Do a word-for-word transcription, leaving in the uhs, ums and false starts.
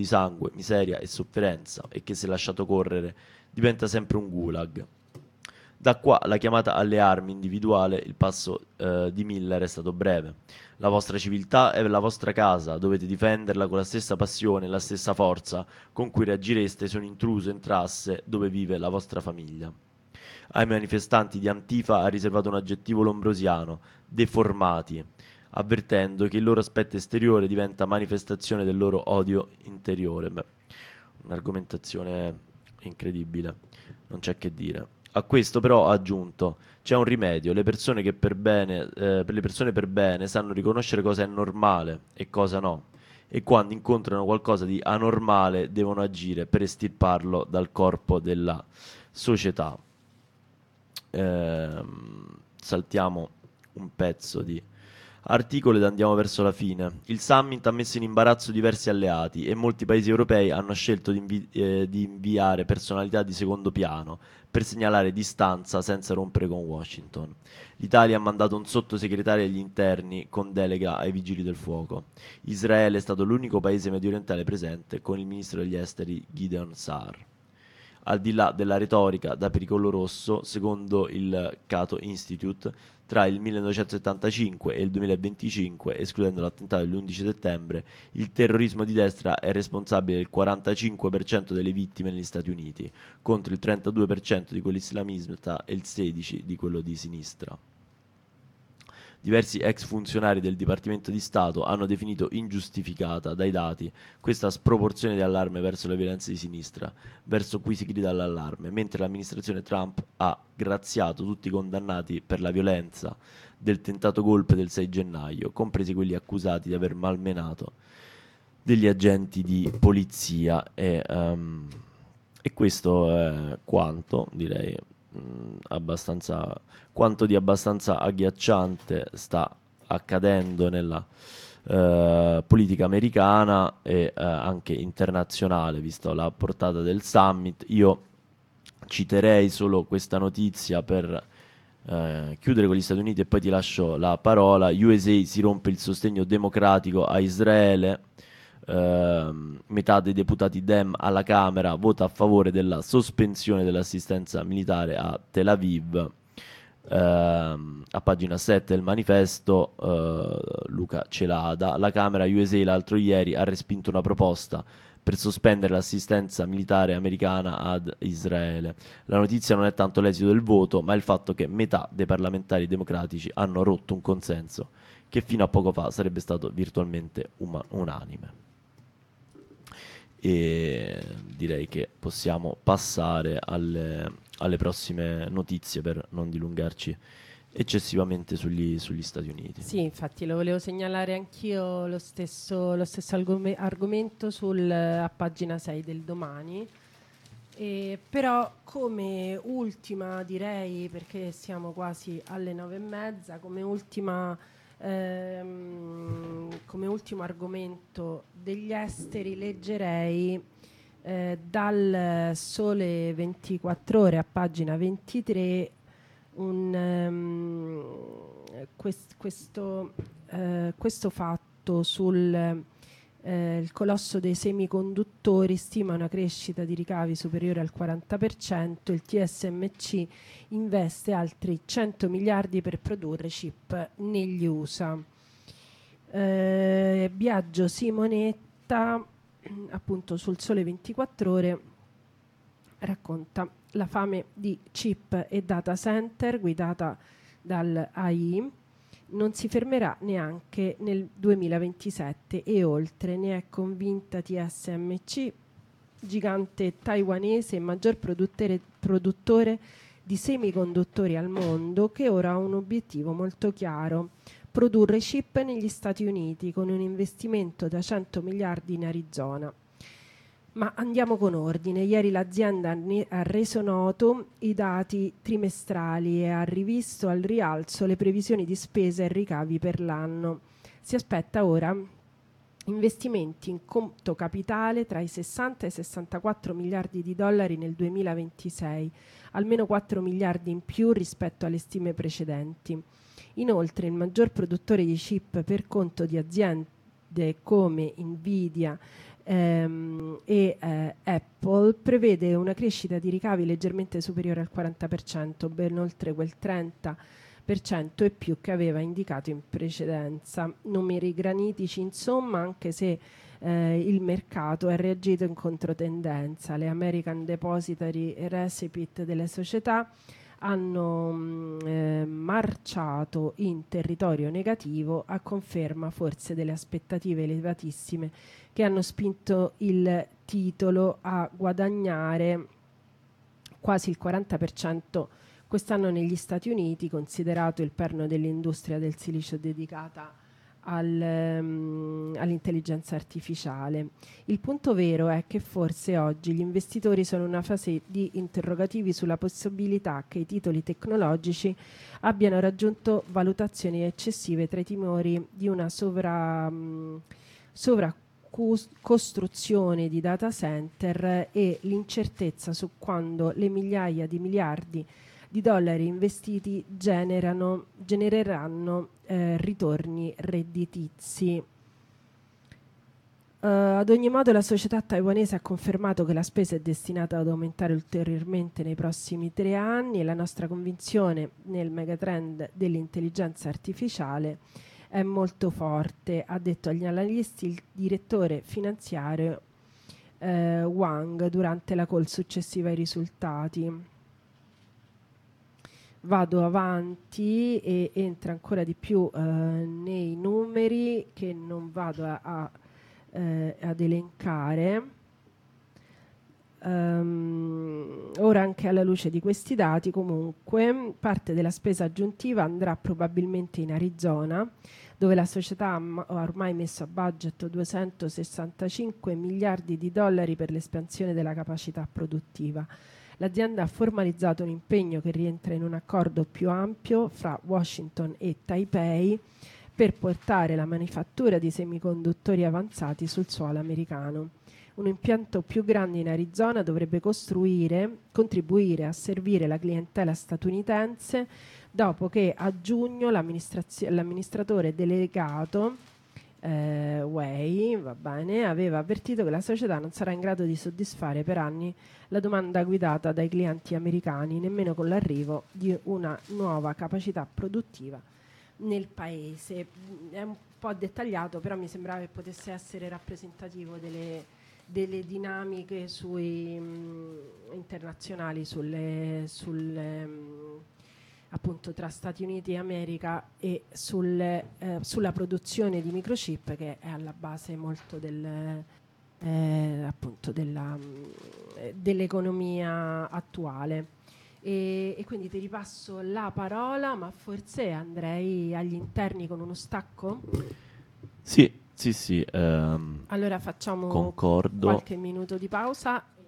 di sangue, miseria e sofferenza e che se lasciato correre diventa sempre un gulag. Da qua la chiamata alle armi individuale, il passo eh, di Miller è stato breve. La vostra civiltà è la vostra casa, dovete difenderla con la stessa passione e la stessa forza con cui reagireste se un intruso entrasse dove vive la vostra famiglia. Ai manifestanti di Antifa ha riservato un aggettivo lombrosiano, deformati, avvertendo che il loro aspetto esteriore diventa manifestazione del loro odio interiore. Beh, un'argomentazione incredibile, non c'è che dire. A questo però ha aggiunto, c'è un rimedio, le persone che per bene, eh, per le persone per bene sanno riconoscere cosa è normale e cosa no, e quando incontrano qualcosa di anormale devono agire per estirparlo dal corpo della società. Ehm, saltiamo un pezzo di articolo ed andiamo verso la fine. Il summit ha messo in imbarazzo diversi alleati e molti paesi europei hanno scelto di, invi- eh, di inviare personalità di secondo piano per segnalare distanza senza rompere con Washington. L'Italia ha mandato un sottosegretario agli interni con delega ai vigili del fuoco. Israele è stato l'unico paese mediorientale presente con il ministro degli esteri Gideon Saar. Al di là della retorica da pericolo rosso, secondo il Cato Institute, tra il millenovecentosettantacinque e il duemilaventicinque, escludendo l'attentato dell'undici settembre, il terrorismo di destra è responsabile del quarantacinque per cento delle vittime negli Stati Uniti, contro il trentadue per cento di quello islamista e il sedici per cento di quello di sinistra. Diversi ex funzionari del Dipartimento di Stato hanno definito ingiustificata dai dati questa sproporzione di allarme verso le violenze di sinistra, verso cui si grida all'allarme, mentre l'amministrazione Trump ha graziato tutti i condannati per la violenza del tentato golpe del sei gennaio, compresi quelli accusati di aver malmenato degli agenti di polizia. E, um, e questo è quanto, direi, mh, abbastanza quanto di abbastanza agghiacciante sta accadendo nella eh, politica americana e eh, anche internazionale, visto la portata del summit. Io citerei solo questa notizia per eh, chiudere con gli Stati Uniti e poi ti lascio la parola. U S A si rompe il sostegno democratico a Israele. Ehm, metà dei deputati Dem alla Camera vota a favore della sospensione dell'assistenza militare a Tel Aviv. Ehm, a pagina sette del manifesto, eh, Luca Celada, la Camera U S A l'altro ieri ha respinto una proposta per sospendere l'assistenza militare americana ad Israele. La notizia non è tanto l'esito del voto, ma il fatto che metà dei parlamentari democratici hanno rotto un consenso che fino a poco fa sarebbe stato virtualmente uma- unanime. E direi che possiamo passare alle, alle prossime notizie per non dilungarci eccessivamente sugli, sugli Stati Uniti. Sì, infatti lo volevo segnalare anch'io lo stesso, lo stesso argome- argomento sul, a pagina sei del Domani. E però come ultima, direi, perché siamo quasi alle nove e mezza, come ultima ehm, come ultimo argomento degli esteri leggerei eh, dal Sole ventiquattro Ore a pagina ventitré un, um, quest, questo, uh, questo fatto sul eh, il colosso dei semiconduttori stima una crescita di ricavi superiore al quaranta per cento, il T S M C investe altri cento miliardi per produrre chip negli U S A. Eh, Biagio Simonetta, appunto sul Sole ventiquattro Ore, racconta la fame di chip e data center guidata dall'A I non si fermerà neanche nel duemilaventisette e oltre, ne è convinta T S M C, gigante taiwanese e maggior produttore di semiconduttori al mondo, che ora ha un obiettivo molto chiaro: produrre chip negli Stati Uniti con un investimento da cento miliardi in Arizona. Ma andiamo con ordine. Ieri l'azienda ha reso noto i dati trimestrali e ha rivisto al rialzo le previsioni di spesa e ricavi per l'anno. Si aspetta ora investimenti in conto capitale tra i sessanta e i sessantaquattro miliardi di dollari nel duemilaventisei, almeno quattro miliardi in più rispetto alle stime precedenti. Inoltre il maggior produttore di chip per conto di aziende come Nvidia ehm, e eh, Apple prevede una crescita di ricavi leggermente superiore al quaranta per cento, ben oltre quel trenta per cento e più che aveva indicato in precedenza. Numeri granitici, insomma, anche se eh, il mercato ha reagito in controtendenza. Le American Depository Receipt delle società hanno mh, eh, marciato in territorio negativo, a conferma forse delle aspettative elevatissime che hanno spinto il titolo a guadagnare quasi il quaranta per cento quest'anno negli Stati Uniti, considerato il perno dell'industria del silicio dedicata al, um, all'intelligenza artificiale. Il punto vero è che forse oggi gli investitori sono in una fase di interrogativi sulla possibilità che i titoli tecnologici abbiano raggiunto valutazioni eccessive tra i timori di una sovra, um, sovracostruzione di data center e l'incertezza su quando le migliaia di miliardi di dollari investiti generano, genereranno eh, ritorni redditizi. Uh, ad ogni modo la società taiwanese ha confermato che la spesa è destinata ad aumentare ulteriormente nei prossimi tre anni e la nostra convinzione nel megatrend dell'intelligenza artificiale è molto forte, ha detto agli analisti il direttore finanziario eh, Wang durante la call successiva ai risultati. Vado avanti e entra ancora di più eh, nei numeri che non vado a, a, eh, ad elencare. Um, ora, anche alla luce di questi dati, comunque parte della spesa aggiuntiva andrà probabilmente in Arizona, dove la società ha ormai messo a budget duecentosessantacinque miliardi di dollari per l'espansione della capacità produttiva. L'azienda ha formalizzato un impegno che rientra in un accordo più ampio fra Washington e Taipei per portare la manifattura di semiconduttori avanzati sul suolo americano. Un impianto più grande in Arizona dovrebbe costruire, contribuire a servire la clientela statunitense dopo che a giugno l'amministratore delegato eh, Wei, va bene, aveva avvertito che la società non sarà in grado di soddisfare per anni la domanda guidata dai clienti americani, nemmeno con l'arrivo di una nuova capacità produttiva nel paese. È un po' dettagliato, però mi sembrava che potesse essere rappresentativo delle, delle dinamiche sui, mh, internazionali sulle, sulle mh, appunto tra Stati Uniti e America e sulle, eh, sulla produzione di microchip, che è alla base molto del, eh, appunto della, mh, dell'economia attuale. E, e quindi ti ripasso la parola, ma forse andrei agli interni con uno stacco? Sì, sì, sì. Ehm, allora facciamo concordo. qualche minuto di pausa